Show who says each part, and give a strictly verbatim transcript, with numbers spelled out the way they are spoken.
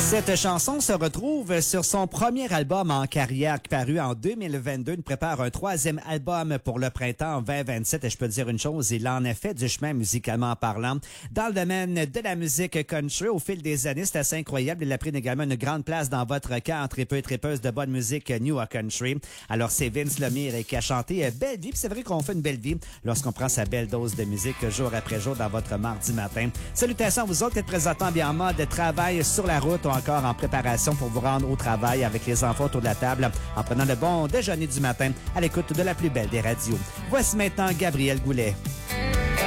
Speaker 1: Cette chanson se retrouve sur son premier album en carrière paru en deux mille vingt-deux. Il prépare un troisième album pour le printemps vingt vingt-sept et je peux te dire une chose, il en a fait du chemin musicalement parlant. Dans le domaine de la musique country, au fil des années, c'est assez incroyable. Il a pris également une grande place dans votre cœur, tripeux et tripeuses de bonne musique new à country. Alors c'est Vince Lemire qui a chanté Belle Vie. Puis c'est vrai qu'on fait une belle vie lorsqu'on prend sa belle dose de musique jour après jour dans votre mardi matin. Salutations à vous autres qui êtes présentement bien en mode travail sur la route ou encore en préparation pour vous rendre au travail avec les enfants autour de la table en prenant le bon déjeuner du matin à l'écoute de la plus belle des radios. Voici maintenant Gabriel Goulet.